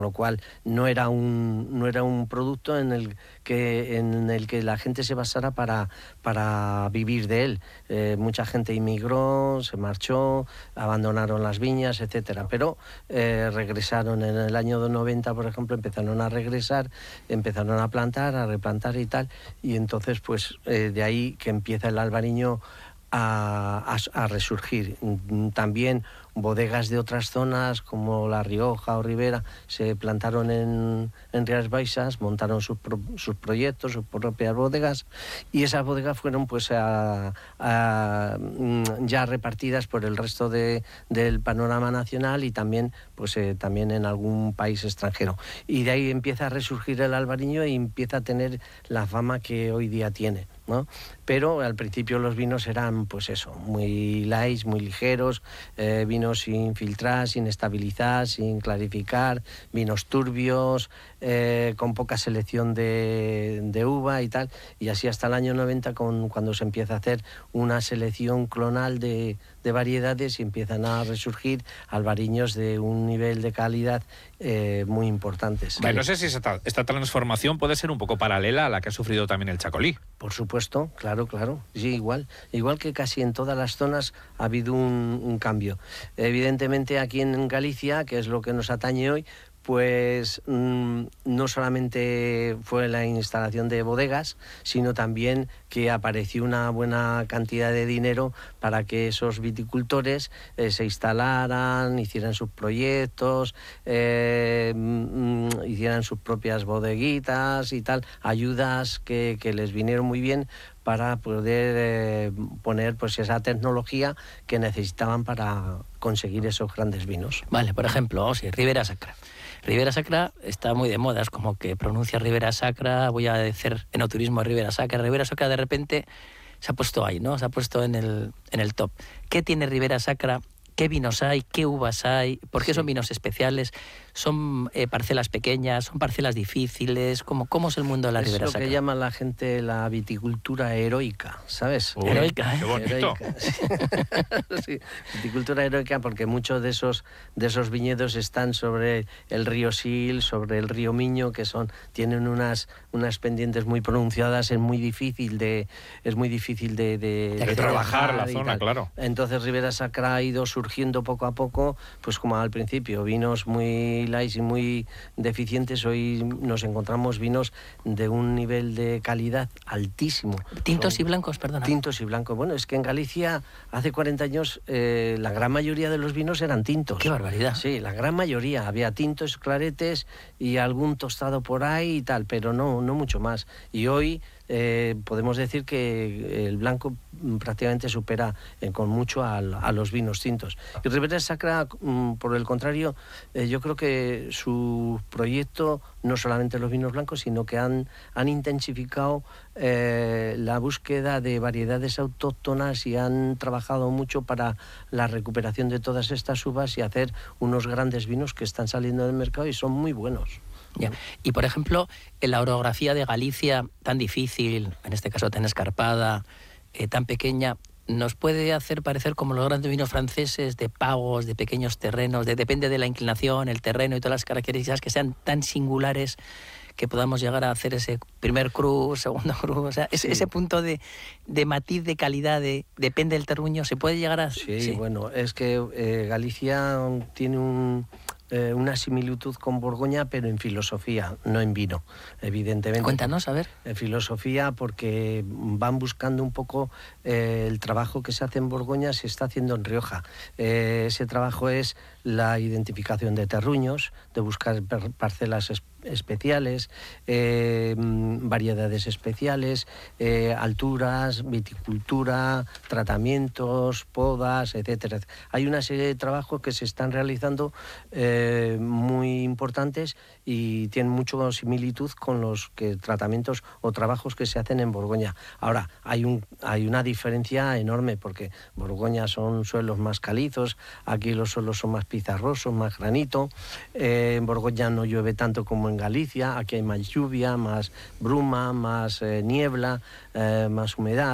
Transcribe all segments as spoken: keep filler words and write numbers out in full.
lo cual no era un no era un producto en el que en el que la gente se basara para para vivir de él. Eh, mucha gente inmigró, se marchó, abandonaron las viñas, etcétera, pero eh, regresaron en el año noventa, por ejemplo, empezaron a regresar, empezaron a plantar, a replantar y tal, y entonces pues eh, de ahí que empieza el albariño a, a, a resurgir. También bodegas de otras zonas como La Rioja o Ribera se plantaron en, en Rías Baixas, montaron sus, pro, sus proyectos, sus propias bodegas, y esas bodegas fueron pues a, a, ya repartidas por el resto de, del panorama nacional y también pues eh, también en algún país extranjero, y de ahí empieza a resurgir el albariño y empieza a tener la fama que hoy día tiene, ¿no? Pero al principio los vinos eran pues eso, muy light, muy ligeros, eh, vinos sin filtrar, sin estabilizar, sin clarificar, vinos turbios, eh, con poca selección de, de uva y tal, y así hasta el año noventa con, cuando se empieza a hacer una selección clonal de, de variedades y empiezan a resurgir albariños de un nivel de calidad eh, muy importantes. Vale, no sé si esta, esta transformación puede ser un poco paralela a la que ha sufrido también el Chacolí. Por supuesto, claro, claro, sí, igual, igual que casi en todas las zonas ha habido un, un cambio. Evidentemente aquí en Galicia, que es lo que nos atañe hoy, pues mmm, no solamente fue la instalación de bodegas, sino también que apareció una buena cantidad de dinero para que esos viticultores eh, se instalaran, hicieran sus proyectos, eh, mmm, hicieran sus propias bodeguitas y tal, ayudas que, que les vinieron muy bien para poder eh, poner pues esa tecnología que necesitaban para conseguir esos grandes vinos. Vale, por ejemplo, o sea, Ribera Sacra. Ribera Sacra está muy de moda, es como que pronuncia Ribera Sacra, voy a decir enoturismo Ribera Sacra. Ribera Sacra de repente se ha puesto ahí, ¿no? Se ha puesto en el, en el top. ¿Qué tiene Ribera Sacra? ¿Qué vinos hay? ¿Qué uvas hay? ¿Por qué sí. son vinos especiales? ¿Son eh, parcelas pequeñas? ¿Son parcelas difíciles? ¿Cómo, cómo es el mundo de la es Ribera Sacra? Es lo que llama la gente la viticultura heroica, ¿sabes? Uy, heroica, ¿eh? ¡Qué bonito! Heroica, sí. Sí, viticultura heroica porque muchos de esos, de esos viñedos están sobre el río Sil, sobre el río Miño, que son tienen unas, unas pendientes muy pronunciadas, es muy difícil de, es muy difícil de, de, de, de trabajar la zona, claro. Entonces Ribera Sacra ha ido surgiendo poco a poco, pues como al principio, vinos muy light y muy deficientes. Hoy nos encontramos vinos de un nivel de calidad altísimo. Tintos Son y blancos, perdona. Tintos y blancos. Bueno, es que en Galicia hace cuarenta años eh, la gran mayoría de los vinos eran tintos. ¡Qué barbaridad! Sí, la gran mayoría. Había tintos, claretes y algún tostado por ahí y tal, pero no, no mucho más. Y hoy eh, podemos decir que el blanco prácticamente supera eh, con mucho a, a los vinos tintos. Y Ribera Sacra, mm, por el contrario, eh, yo creo que su proyecto, no solamente los vinos blancos, sino que han, han intensificado eh, la búsqueda de variedades autóctonas y han trabajado mucho para la recuperación de todas estas uvas y hacer unos grandes vinos que están saliendo del mercado y son muy buenos. Ya. Y por ejemplo, en la orografía de Galicia, tan difícil, en este caso tan escarpada, eh, tan pequeña, nos puede hacer parecer como los grandes vinos franceses, de pagos, de pequeños terrenos, de, depende de la inclinación, el terreno y todas las características que sean tan singulares que podamos llegar a hacer ese primer cru, segundo cru, o sea, ese, sí. ese punto de, de matiz, de calidad, de, depende del terruño, ¿se puede llegar a...? Sí, sí. Bueno, es que eh, Galicia tiene un... Eh, una similitud con Borgoña, pero en filosofía, no en vino, evidentemente. Cuéntanos, a ver. En filosofía, porque van buscando un poco eh, el trabajo que se hace en Borgoña, se está haciendo en Rioja. Eh, ese trabajo es la identificación de terruños, de buscar parcelas específicas, especiales, eh, variedades especiales, eh, alturas, viticultura, tratamientos, podas, etcétera. Hay una serie de trabajos que se están realizando eh, muy importantes y tienen mucha similitud con los que, tratamientos o trabajos que se hacen en Borgoña. Ahora, hay, un, hay una diferencia enorme porque Borgoña son suelos más calizos, aquí los suelos son más pizarrosos, más granito, eh, en Borgoña no llueve tanto como en Galicia, aquí hay más lluvia, más bruma, más eh, niebla, eh, más humedad,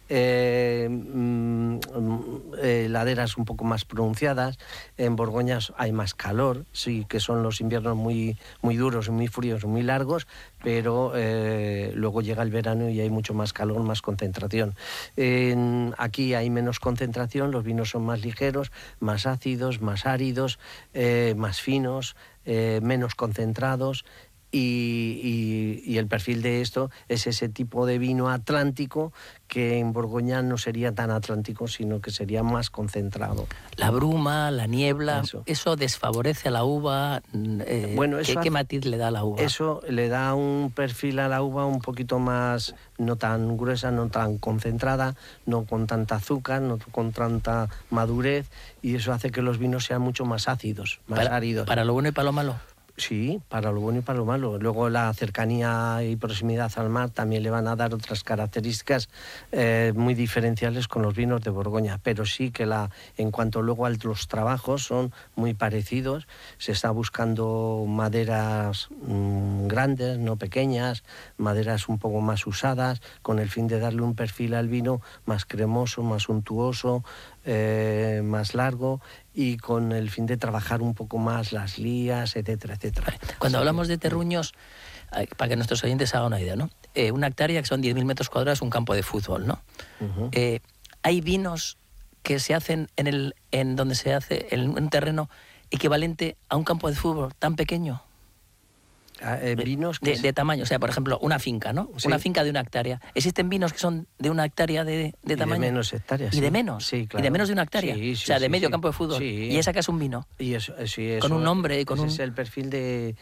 eh, mm, eh, laderas un poco más pronunciadas. En Borgoña hay más calor, sí que son los inviernos muy, muy duros, muy fríos, muy largos, pero eh, luego llega el verano y hay mucho más calor, más concentración. En, aquí hay menos concentración, los vinos son más ligeros, más ácidos, más áridos, eh, más finos, eh, menos concentrados. Y, y, y el perfil de esto es ese tipo de vino atlántico que en Borgoña no sería tan atlántico, sino que sería más concentrado. La bruma, la niebla, eso, eso desfavorece a la uva. Eh, bueno, eso ¿qué, hace, ¿Qué matiz le da a la uva? Eso le da un perfil a la uva un poquito más, no tan gruesa, no tan concentrada, no con tanta azúcar, no con tanta madurez, y eso hace que los vinos sean mucho más ácidos, más para, áridos. ¿Para lo bueno y para lo malo? Sí, para lo bueno y para lo malo. Luego la cercanía y proximidad al mar también le van a dar otras características eh, muy diferenciales con los vinos de Borgoña, pero sí que la, en cuanto luego a los trabajos son muy parecidos. Se está buscando maderas mmm, grandes, no pequeñas, maderas un poco más usadas, con el fin de darle un perfil al vino más cremoso, más untuoso, eh, más largo, y con el fin de trabajar un poco más las lías, etcétera, etcétera. Cuando sí, hablamos de terruños, para que nuestros oyentes hagan una idea, ¿no? Eh, una hectárea, que son diez mil metros cuadrados, un campo de fútbol, ¿no? Uh-huh. Eh, hay vinos que se hacen en el en donde se hace en un terreno equivalente a un campo de fútbol tan pequeño. Eh, vinos de, de, de tamaño, o sea, por ejemplo, una finca, ¿no? Sí. Una finca de una hectárea. ¿Existen vinos que son de una hectárea de, de tamaño? Y de menos hectáreas. ¿Y sí. de menos? Sí, claro. ¿Y de menos de una hectárea? Sí, sí, o sea, de sí, medio sí. campo de fútbol. Sí. Y esa que es un vino. Y eso, sí, eso, con un nombre y con ese un... es el perfil de,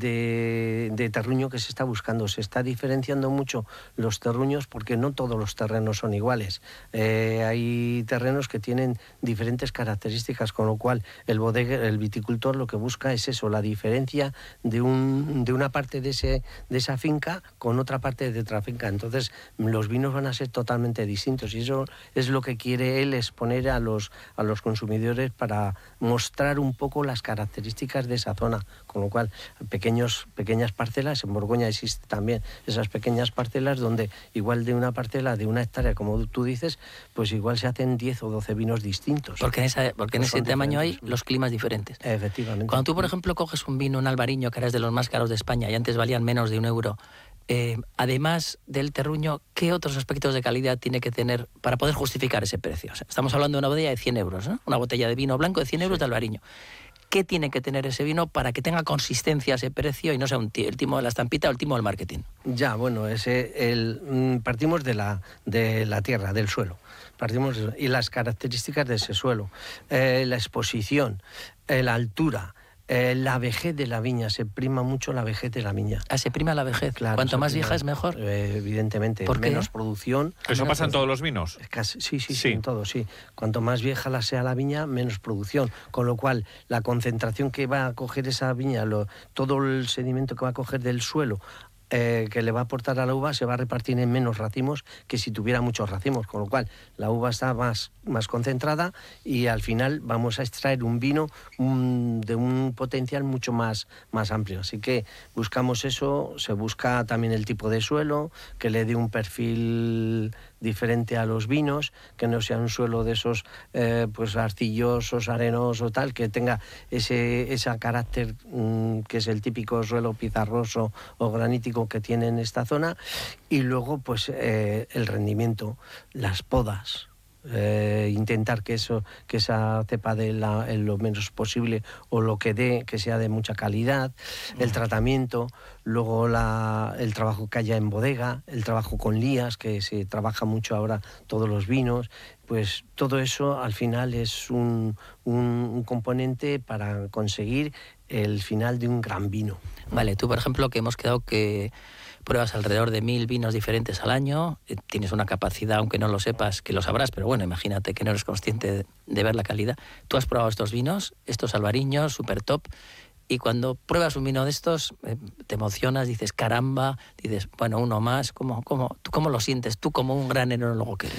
de, de terruño que se está buscando. Se está diferenciando mucho los terruños porque no todos los terrenos son iguales. Eh, hay terrenos que tienen diferentes características, con lo cual el bodeguer, el viticultor, lo que busca es eso, la diferencia de, un, de una parte de ese de esa finca con otra parte de otra finca. Entonces los vinos van a ser totalmente distintos, y eso es lo que quiere él exponer a los, a los consumidores para mostrar un poco las características de esa zona. Con lo cual, pequeños, pequeñas parcelas, en Borgoña existen también esas pequeñas parcelas donde igual de una parcela de una hectárea, como tú dices, pues igual se hacen diez o doce vinos distintos. Porque en, esa, porque en ese tamaño hay los climas diferentes. Efectivamente. Cuando tú, por ejemplo, coges un vino, un albariño, que ahora es de los más caros de España y antes valían menos de un euro, eh, además del terruño, ¿qué otros aspectos de calidad tiene que tener para poder justificar ese precio? O sea, estamos hablando de una botella de cien euros, ¿no? Una botella de vino blanco de cien euros sí. de albariño. ¿Qué tiene que tener ese vino para que tenga consistencia ese precio y no sea un t- el timo de la estampita o el timo del marketing? Ya, bueno, ese, el, partimos de la, de la tierra, del suelo. Partimos de, y las características de ese suelo, eh, la exposición, eh, la altura, Eh, la vejez de la viña, se prima mucho la vejez de la viña. Ah, se prima la vejez. Claro, cuanto más vieja es mejor. Eh, evidentemente, ¿Por qué? Menos producción. ¿Eso menos pasa en todos los vinos? Casi, sí, sí, sí, sí, en todo, sí. Cuanto más vieja la sea la viña, menos producción. Con lo cual, la concentración que va a coger esa viña, lo, todo el sedimento que va a coger del suelo, Eh, que le va a aportar a la uva, se va a repartir en menos racimos que si tuviera muchos racimos, con lo cual la uva está más, más concentrada y al final vamos a extraer un vino un, de un potencial mucho más, más amplio. Así que buscamos eso, se busca también el tipo de suelo, que le dé un perfil diferente a los vinos, que no sea un suelo de esos eh, pues arcillosos, arenosos, tal, que tenga ese, ese carácter mmm, que es el típico suelo pizarroso o granítico que tiene en esta zona, y luego pues eh, el rendimiento, las podas. Eh, intentar que eso que esa cepa dé la, lo menos posible o lo que dé que sea de mucha calidad, el tratamiento, luego la, el trabajo que haya en bodega, el trabajo con lías, que se trabaja mucho ahora todos los vinos, pues todo eso al final es un, un, un componente para conseguir el final de un gran vino. Vale, tú por ejemplo, que hemos quedado que pruebas alrededor de mil vinos diferentes al año, eh, tienes una capacidad, aunque no lo sepas, que lo sabrás, pero bueno, imagínate que no eres consciente de, de ver la calidad. Tú has probado estos vinos, estos albariños, super top, y cuando pruebas un vino de estos, eh, te emocionas, dices, caramba, dices, bueno, uno más, ¿cómo, cómo, tú cómo lo sientes? Tú como un gran enólogo que eres.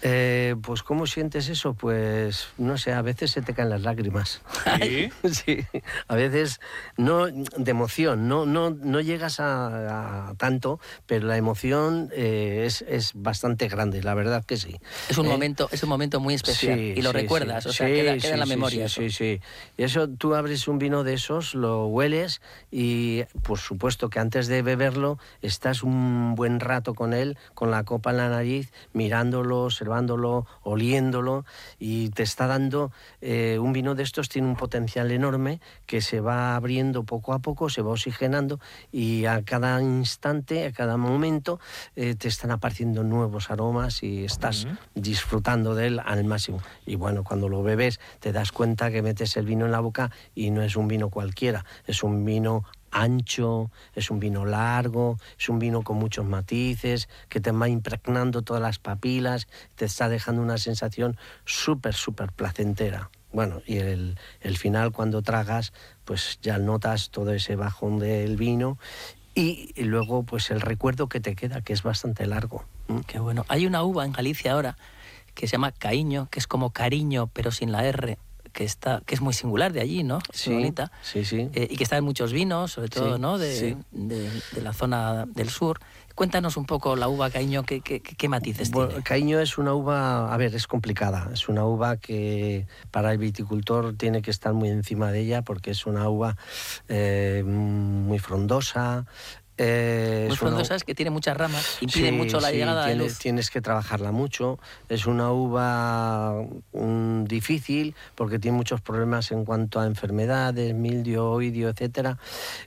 Eh, pues ¿cómo sientes eso? Pues no sé, a veces se te caen las lágrimas. ¿Sí? Sí, a veces no de emoción, no, no, no llegas a, a tanto, pero la emoción eh, es, es bastante grande, la verdad que sí. Es un, ¿Eh? momento, es un momento muy especial Sí, y lo sí, recuerdas, sí, o sea, sí, queda, queda en la sí, memoria. Sí, eso. sí, sí. Y eso, tú abres un vino de esos, lo hueles y por supuesto que antes de beberlo estás un buen rato con él, con la copa en la nariz, mirándolo, observándolo, oliéndolo, y te está dando eh, un vino de estos tiene un potencial enorme que se va abriendo poco a poco, se va oxigenando y a cada instante, a cada momento eh, te están apareciendo nuevos aromas y estás Uh-huh. disfrutando de él al máximo. Y bueno, cuando lo bebes te das cuenta que metes el vino en la boca y no es un vino cualquiera, es un vino ancho, es un vino largo, es un vino con muchos matices, que te va impregnando todas las papilas, te está dejando una sensación súper, súper placentera. Bueno, y el, el final cuando tragas, pues ya notas todo ese bajón del vino y, y luego pues el recuerdo que te queda, que es bastante largo. ¿Mm? Qué bueno. Hay una uva en Galicia ahora que se llama Caíño, que es como cariño, pero sin la R, que está que es muy singular de allí, ¿no? Es Sí, muy bonita. sí, sí. Eh, y que está en muchos vinos, sobre todo, Sí, ¿no? De, sí. de, de la zona del sur. Cuéntanos un poco la uva Caíño, ¿qué, qué, qué matices Bueno, tiene? Caíño es una uva, a ver, es complicada. Es una uva que para el viticultor tiene que estar muy encima de ella porque es una uva eh, muy frondosa. Eh, Muy es una- frondosa, es que tiene muchas ramas, impide Sí, mucho la sí, llegada de tienes, luz. tienes que trabajarla mucho. Es una uva mm, difícil porque tiene muchos problemas en cuanto a enfermedades, mildio, oidio, etcétera.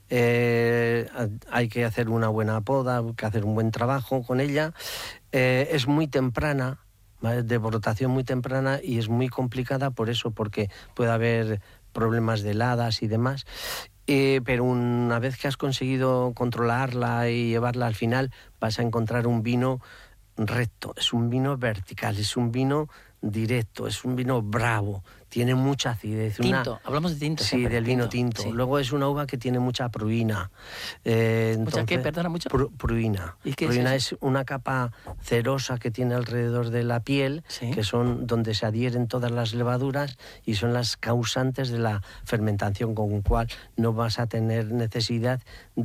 Eh, hay que hacer una buena poda, hay que hacer un buen trabajo con ella. Eh, es muy temprana, ¿vale? De brotación muy temprana y es muy complicada por eso, porque puede haber problemas de heladas y demás. Eh, pero una vez que has conseguido controlarla y llevarla al final, vas a encontrar un vino recto, es un vino vertical, es un vino directo, es un vino bravo, tiene mucha acidez. Una... Tinto, hablamos de tinto Sí, siempre. del vino tinto. Sí. Luego es una uva que tiene mucha pruina. Eh, ¿Mucha qué? entonces, Perdona, ¿mucho? pru- pruina. ¿Y qué es Pruina eso? es una capa cerosa que tiene alrededor de la piel, Sí. que son donde se adhieren todas las levaduras y son las causantes de la fermentación, con lo cual no vas a tener necesidad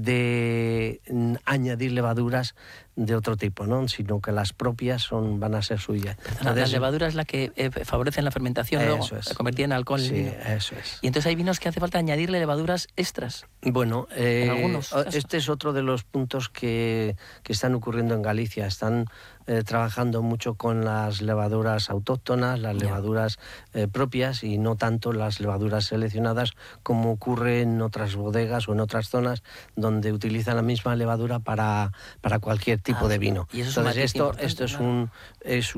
de mm, añadir levaduras de otro tipo, ¿no? Sino que las propias son, van a ser suyas. Perdona, Entonces, la levadura es la que eh, favorece la fermentación luego, eso es. la convertía en alcohol el Sí, vino. eso es. Y entonces hay vinos que hace falta añadirle levaduras extras. Bueno, eh, En algunos casos. este es otro de los puntos que, que están ocurriendo en Galicia. Están eh, trabajando mucho con las levaduras autóctonas, las Ya. levaduras eh, propias y no tanto las levaduras seleccionadas como ocurre en otras bodegas o en otras zonas donde utilizan la misma levadura para, para cualquier tipo Ah, de vino. y eso es un Entonces matiz esto, importante, esto es claro. un es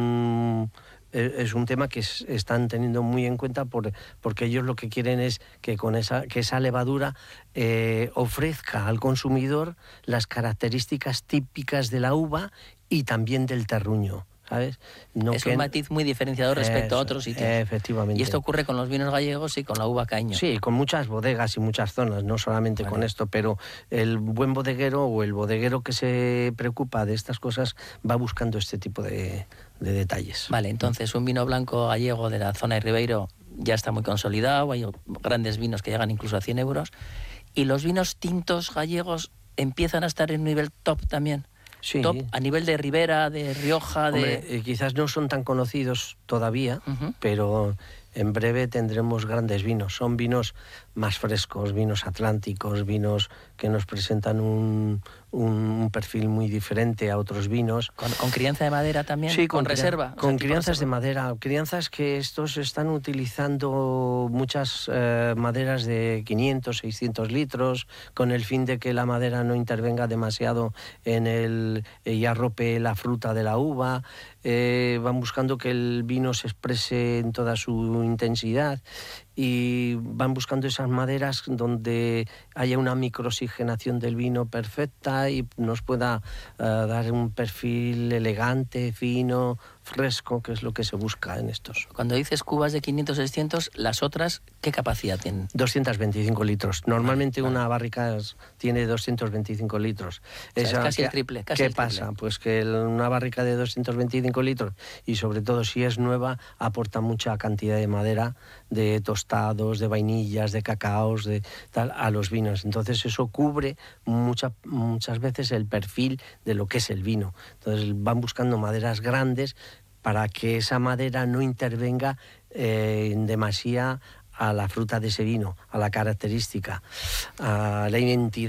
un eh, es un tema que es- están teniendo muy en cuenta por, porque ellos lo que quieren es que con esa que esa levadura eh, ofrezca al consumidor las características típicas de la uva y también del terruño, ¿sabes? No es que- un matiz muy diferenciador respecto a Eso, otros sitios. efectivamente. Y esto ocurre con los vinos gallegos y con la uva Caíño. Sí, con muchas bodegas y muchas zonas, no solamente Vale. con esto, pero el buen bodeguero o el bodeguero que se preocupa de estas cosas va buscando este tipo de, de detalles. Vale, entonces un vino blanco gallego de la zona de Ribeiro ya está muy consolidado, hay grandes vinos que llegan incluso a cien euros. Y los vinos tintos gallegos empiezan a estar en un nivel top también. Sí. Top a nivel de Ribera, de Rioja, de... Hombre, eh, quizás no son tan conocidos todavía, Ujú. pero en breve tendremos grandes vinos. Son vinos más frescos, vinos atlánticos, vinos que nos presentan un, un, un perfil muy diferente a otros vinos. Con, con crianza de madera también, Sí, con, cria- reserva. o sea, Con tipo crianzas de reserva. madera. Crianzas que estos están utilizando muchas eh, maderas de quinientos, seiscientos litros, con el fin de que la madera no intervenga demasiado en el eh, y arrope la fruta de la uva. Eh, van buscando que el vino se exprese en toda su intensidad y van buscando esas maderas donde haya una microoxigenación del vino perfecta y nos pueda uh, dar un perfil elegante, fino, fresco, que es lo que se busca en estos. Cuando dices cubas de quinientos, seiscientos, ¿las otras qué capacidad tienen? doscientos veinticinco litros. Normalmente vale, vale. una barrica tiene doscientos veinticinco litros. O sea, es casi que, el triple. Casi ¿Qué el triple. pasa? Pues que una barrica de doscientos veinticinco litros, y sobre todo si es nueva, aporta mucha cantidad de madera, de tostados, de vainillas, de cacaos, de tal, a los vinos. Entonces eso cubre mucha, muchas veces el perfil de lo que es el vino. Entonces van buscando maderas grandes para que esa madera no intervenga eh, en demasía a la fruta de ese vino, a la característica, a la identidad